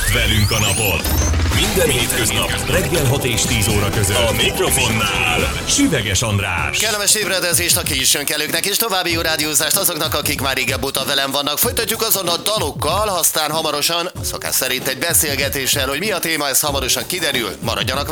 Töltsd velünk a napot! Minden hétköznap reggel 6 és 10 óra között a mikrofonnál Süveges András. Kellemes ébredezést a későnkelőknek és további jó rádiózást azoknak, akik már régebb óta velem vannak. Folytatjuk azon a dalokkal, aztán hamarosan, szokás szerint egy beszélgetéssel, hogy mi a téma, ez hamarosan kiderül. Maradjanak